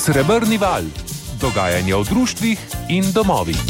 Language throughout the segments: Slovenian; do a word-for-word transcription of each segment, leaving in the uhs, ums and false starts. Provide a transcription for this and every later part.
Srebrni val. Dogajanje v društvih in domovih.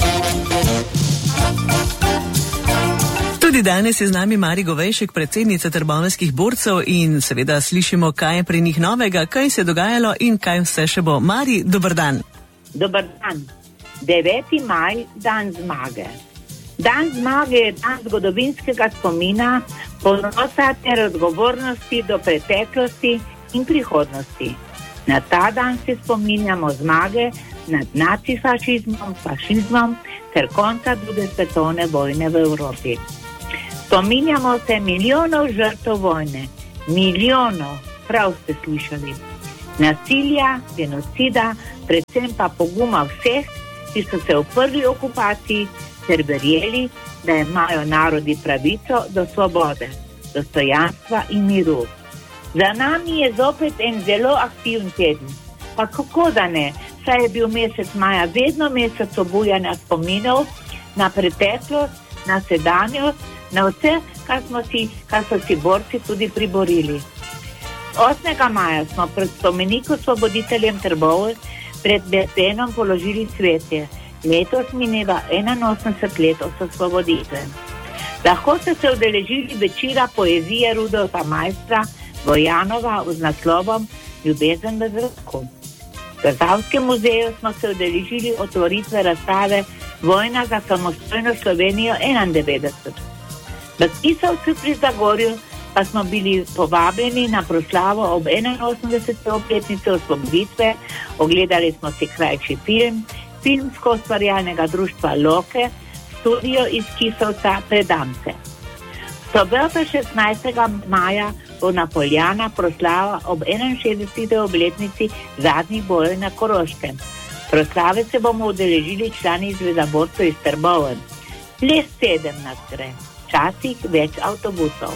Tudi danes je z nami Mari Govejšek, predsednica trboveljskih borcev, in seveda slišimo, kaj je pri njih novega, kaj se je dogajalo in kaj vse še bo. Mari, dober dan. Dober dan. deveti maj, dan zmage. Dan zmage je dan zgodovinskega spomina, ponosa ter odgovornosti do preteklosti in prihodnosti. Na ta dan se spominjamo zmage nad nacifašizmom, fašizmom ter konca druge svetovne vojne v Evropi. Spominjamo se milijonov žrtev vojne, milijonov, prav ste slišali, nasilja, genocida, predvsem pa poguma vseh, ki so se uprli okupaciji ter verjeli, da imajo narodi pravico do svobode, dostojanstva in miru. Za nami je zopet en zelo aktiven teden. Pa kako da ne, saj je bil mesec maja vedno mesec obujanja spominov na preteklost, na sedanjost, na vse, kar smo si, kar so si borci tudi priborili. osmega maja smo pred spomenikom osvoboditeljem Trbovelj pred Betlenom položili cvetje. Letos mineva enainosemdeset let od osvoboditve. Lahko ste se udeležili večera poezije Rudolfa Maistra Vojanova z naslovom Ljubezen v zraku. V Zasavskem muzeju smo se udeležili otvoritve razstave Vojna za samostojno Slovenijo enaindevetdeset. V Kisovcu pri Zagorju pa smo bili povabljeni na proslavo ob enainosemdeseti obletnici osvoboditve. Ogledali smo si krajši film filmsko-ustvarjalnega društva Loke, studio iz Kisovca Predamce. V soboto šestnajstega maja bo na Poljana proslava ob enainšestdeseti obletnici zadnjih bojev na Koroškem. Proslave se bomo udeležili člani Zveze borcev iz Trbovelj. Le sedem nas gre, včasih več avtobusov.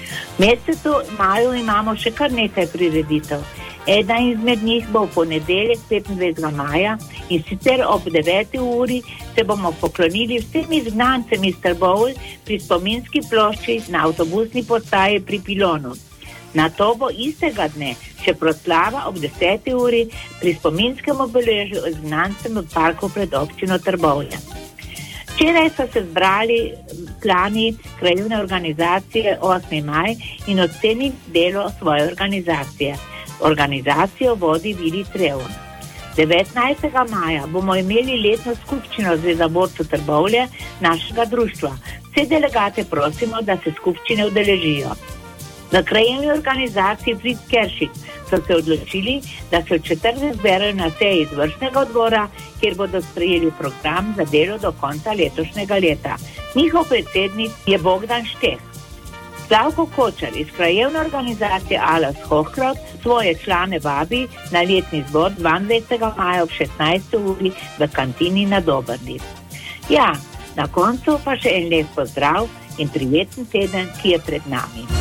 V mesecu maju imamo še kar nekaj prireditev. Ena izmed njih bo v ponedeljek petindvajsetega maja in sicer ob deveti uri se bomo poklonili vsem izgnancem iz Trbovelj pri spominski plošči na avtobusni postaji pri Pilonu. Nato bo istega dne še proslava ob deseti uri pri spominskem obeležju izgnancem v parku pred občino Trbovlje. Včeraj so se zbrali člani krajevne organizacije osmi maj in ocenili delo svoje organizacije. Organizacijo vodi Vili Trevon. devetnajstega maja bomo imeli letno skupščino Zveze borcev Trbovlje našega društva. Vse delegate prosimo, da se skupščine udeležijo. Na krajevni organizaciji Fritz Keršik so se odločili, da se v četrtek zberajo na seji izvršnega odbora, kjer bodo sprejeli program za delo do konca letošnjega leta. Njihov predsednik je Bogdan Šteh. Slavko Kočar iz krajevne organizacije Alas Hohkrot svoje člane vabi na letni zbor dvaindvajsetega maja ob šestnajsti uri v kantini na Dobrni. Ja, na koncu pa še en lep pozdrav in prijeten teden, ki je pred nami.